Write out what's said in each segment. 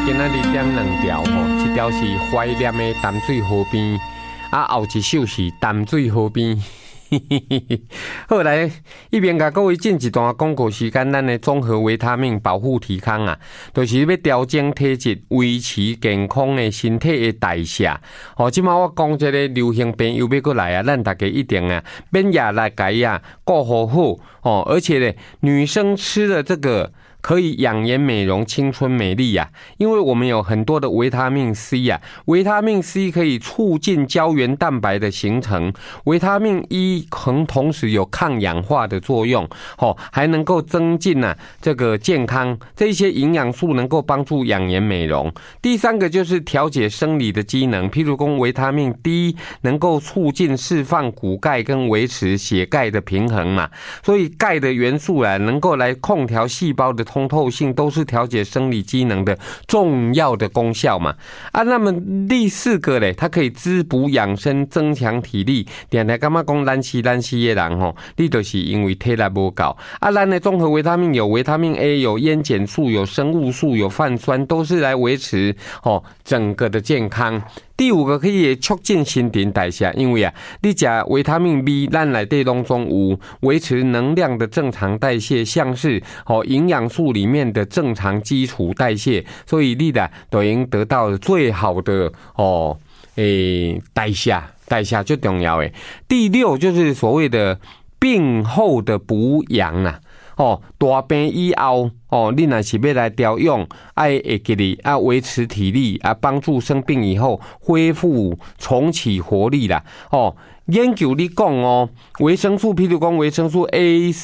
今仔日点2条吼，一条是怀念的淡水河边，后一首是淡水河边。好来，一边甲各位进一段广告时间，咱的综合维他命保护提康啊，就是要调整体质，维持健康的身体的代谢。即马我讲这个流行病又要过来啊，咱大家一定啊，免也来改啊，顾好而且呢，女生吃了这个。可以养颜美容、青春美丽呀，因为我们有很多的维他命 C 呀，维他命 C 可以促进胶原蛋白的形成，维他命 E 同时有抗氧化的作用，还能够增进这个健康，这些营养素能够帮助养颜美容。第三个就是调节生理的机能，譬如说维他命 D 能够促进释放骨钙跟维持血钙的平衡嘛，所以钙的元素能够来控调细胞的通透性，都是调节生理机能的重要的功效嘛。那么第四个呢，它可以滋补养生、增强体力。常常感觉讲懒死的人你就是因为体力不够。咱的综合维他命有维他命 A， 有烟碱素，有生物素，有泛酸，都是来维持整个的健康。第五个可以促进新陈代谢，因为你吃维他命 B， 咱内底当中有维持能量的正常代谢，像是营养素里面的正常基础代谢，所以你都已经得到最好的代谢最重要的。第六就是所谓的病后的补养大病以后你若是要来调养，会记哩维持体力帮助生病以后恢复重启活力啦研究你讲维生素，譬如讲维生素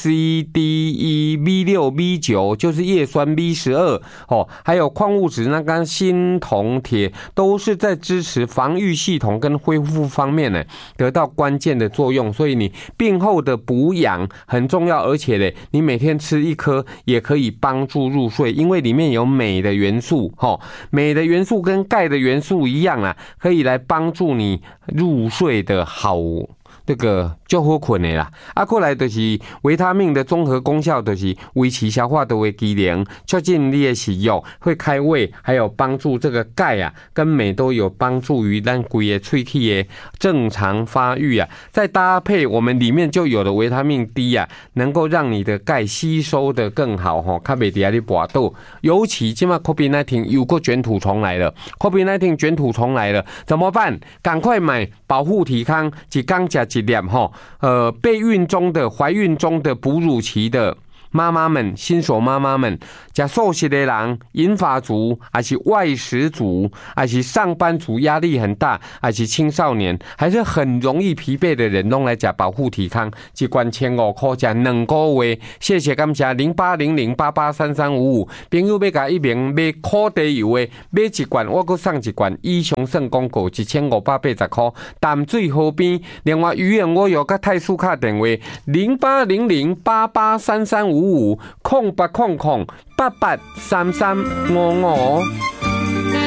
A、C、D、E、B6、B9， 就是叶酸 B12 还有矿物质那个锌、铜、铁，都是在支持防御系统跟恢复方面呢得到关键的作用。所以你病后的补养很重要，而且呢，你每天吃1颗也可以帮助入睡，因为里面有镁的元素镁的元素跟钙的元素一样可以来帮助你入睡的好。这个就好困的啦，过来就是维他命的综合功效，就是维持消化道的机能，促进你的食欲，会开胃，还有帮助这个钙跟镁都有帮助于咱整个喙齿的正常发育再搭配我们里面就有的维他命 D 能够让你的钙吸收的更好较袂伫你跋倒。尤其现在 COVID-19 又过卷土重来了 ，COVID-19 卷土重来了，怎么办？赶快买保护体康，一天吃1粒备孕中的、怀孕中的、哺乳期的妈妈们、新手妈妈们，吃素食的人、银发族，还是外食族，还是上班族压力很大，还是青少年，还是很容易疲惫的人，拢来吃保护体康，一罐1500块，吃2个月。谢谢感谢0800883355，朋友要甲一名买烤地油的，买1罐我搁送1罐，以上算广告1580块。淡水河边，另外鱼眼我有甲泰苏卡电话0800883355，0800883355。